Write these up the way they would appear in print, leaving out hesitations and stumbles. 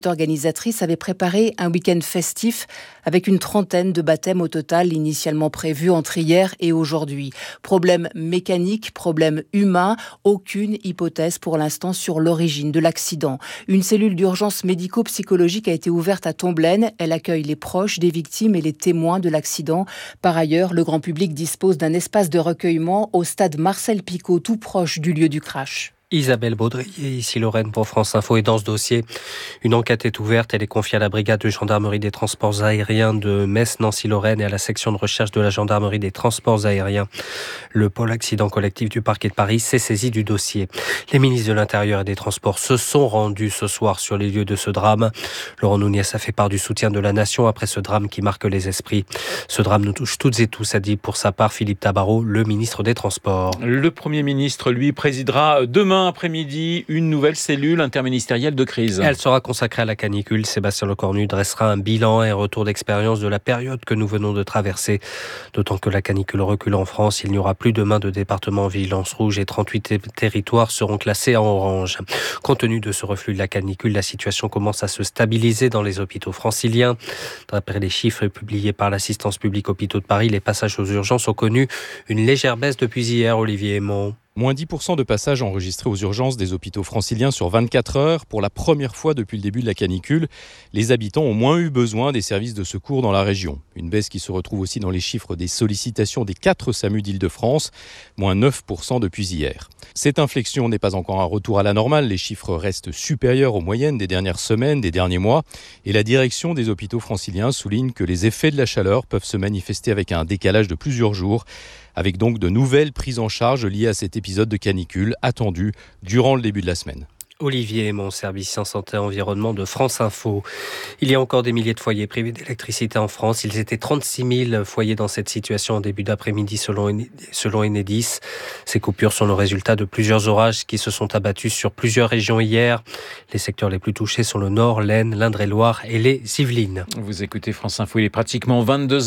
Organisatrice avait préparé un week-end festif avec une trentaine de baptêmes au total initialement prévus entre hier et aujourd'hui. Problème mécanique, problème humain, aucune hypothèse pour l'instant sur l'origine de l'accident. Une cellule d'urgence médico-psychologique a été ouverte à Tomblaine. Elle accueille les proches des victimes et les témoins de l'accident. Par ailleurs, le grand public dispose d'un espace de recueillement au stade Marcel Picot, tout proche du lieu du crash. Isabelle Baudrier, ici Lorraine pour France Info. Et dans ce dossier, une enquête est ouverte. Elle est confiée à la brigade de gendarmerie des transports aériens de Metz-Nancy-Lorraine et à la section de recherche de la gendarmerie des transports aériens. Le pôle accident collectif du parquet de Paris s'est saisi du dossier. Les ministres de l'Intérieur et des Transports se sont rendus ce soir sur les lieux de ce drame. Laurent Nunez a fait part du soutien de la nation après ce drame qui marque les esprits. Ce drame nous touche toutes et tous, a dit pour sa part Philippe Tabarot, le ministre des Transports. Le Premier ministre, lui, présidera demain après-midi une nouvelle cellule interministérielle de crise. Elle sera consacrée à la canicule. Sébastien Lecornu dressera un bilan et un retour d'expérience de la période que nous venons de traverser. D'autant que la canicule recule en France, il n'y aura plus demain de département en vigilance rouge et 38 territoires seront classés en orange. Compte tenu de ce reflux de la canicule, la situation commence à se stabiliser dans les hôpitaux franciliens. D'après les chiffres publiés par l'Assistance publique Hôpitaux de Paris, les passages aux urgences ont connu une légère baisse depuis hier, Olivier Aymon. Moins 10% de passages enregistrés aux urgences des hôpitaux franciliens sur 24 heures. Pour la première fois depuis le début de la canicule, les habitants ont moins eu besoin des services de secours dans la région. Une baisse qui se retrouve aussi dans les chiffres des sollicitations des 4 SAMU d'Île-de-France, moins 9% depuis hier. Cette inflexion n'est pas encore un retour à la normale. Les chiffres restent supérieurs aux moyennes des dernières semaines, des derniers mois. Et la direction des hôpitaux franciliens souligne que les effets de la chaleur peuvent se manifester avec un décalage de plusieurs jours, avec donc de nouvelles prises en charge liées à cet épisode de canicule attendu durant le début de la semaine. Olivier Aymon, service santé et environnement de France Info. Il y a encore des milliers de foyers privés d'électricité en France. Ils étaient 36 000 foyers dans cette situation en début d'après-midi selon Enedis. Ces coupures sont le résultat de plusieurs orages qui se sont abattus sur plusieurs régions hier. Les secteurs les plus touchés sont le Nord, l'Aisne, l'Indre-et-Loire et les Yvelines. Vous écoutez France Info, il est pratiquement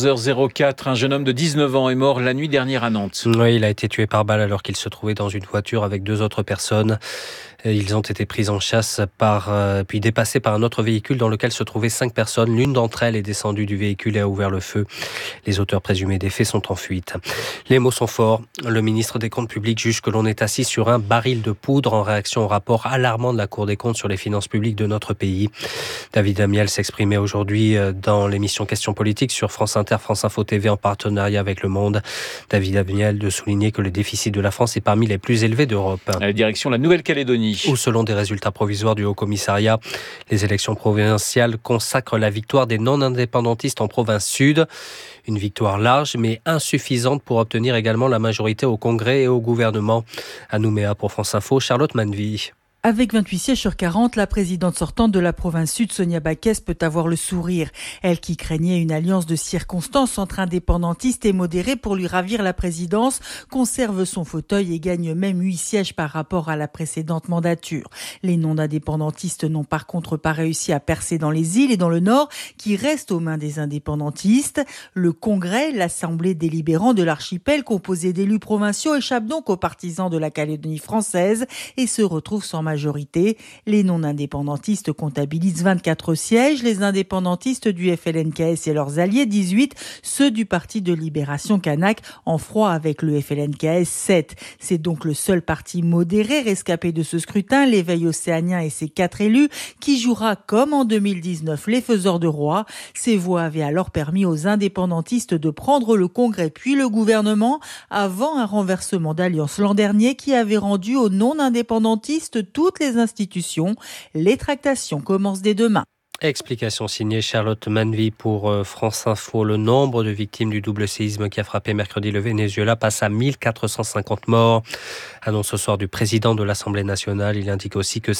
22h04. Un jeune homme de 19 ans est mort la nuit dernière à Nantes. Oui, il a été tué par balle alors qu'il se trouvait dans une voiture avec 2 autres personnes. Ils ont été pris en chasse puis dépassés par un autre véhicule dans lequel se trouvaient 5 personnes. L'une d'entre elles est descendue du véhicule et a ouvert le feu. Les auteurs présumés des faits sont en fuite. Les mots sont forts. Le ministre des Comptes publics juge que l'on est assis sur un baril de poudre en réaction au rapport alarmant de la Cour des comptes sur les finances publiques de notre pays. David Amiel s'exprimait aujourd'hui dans l'émission Questions politiques sur France Inter, France Info TV en partenariat avec Le Monde. David Amiel de souligner que le déficit de la France est parmi les plus élevés d'Europe. À la direction de la Nouvelle-Calédonie. Où selon des résultats provisoires du Haut-Commissariat, les élections provinciales consacrent la victoire des non-indépendantistes en province sud. Une victoire large mais insuffisante pour obtenir également la majorité au Congrès et au gouvernement. À Nouméa pour France Info, Charlotte Manvy. Avec 28 sièges sur 40, la présidente sortante de la province sud, Sonia Backès, peut avoir le sourire. Elle qui craignait une alliance de circonstances entre indépendantistes et modérés pour lui ravir la présidence, conserve son fauteuil et gagne même 8 sièges par rapport à la précédente mandature. Les non-indépendantistes n'ont par contre pas réussi à percer dans les îles et dans le nord, qui restent aux mains des indépendantistes. Le Congrès, l'Assemblée délibérante de l'archipel, composée d'élus provinciaux, échappe donc aux partisans de la Calédonie française et se retrouve sans majorité. Les non-indépendantistes comptabilisent 24 sièges, les indépendantistes du FLNKS et leurs alliés 18, ceux du Parti de Libération Kanak en froid avec le FLNKS 7. C'est donc le seul parti modéré rescapé de ce scrutin, l'Éveil océanien et ses 4 élus, qui jouera comme en 2019 les faiseurs de roi. Ces voix avaient alors permis aux indépendantistes de prendre le Congrès puis le gouvernement avant un renversement d'alliance l'an dernier qui avait rendu aux non-indépendantistes toutes les institutions. Les tractations commencent dès demain. Explication signée Charlotte Manvy pour France Info. Le nombre de victimes du double séisme qui a frappé mercredi le Venezuela passe à 1450 morts. Annonce ce soir du président de l'Assemblée nationale. Il indique aussi que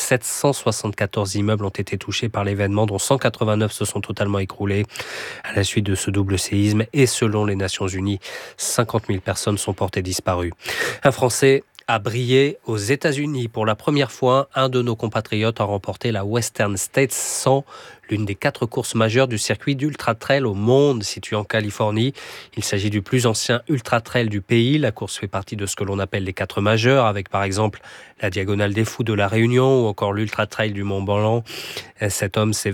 774 immeubles ont été touchés par l'événement, dont 189 se sont totalement écroulés à la suite de ce double séisme. Et selon les Nations Unies, 50 000 personnes sont portées disparues. Un Français a brillé aux États-Unis. Pour la première fois, un de nos compatriotes a remporté la Western States 100, l'une des 4 courses majeures du circuit d'Ultra Trail au monde situé en Californie. Il s'agit du plus ancien Ultra Trail du pays. La course fait partie de ce que l'on appelle les 4 majeurs, avec par exemple la Diagonale des Fous de la Réunion ou encore l'Ultra Trail du Mont Blanc. Cet homme s'est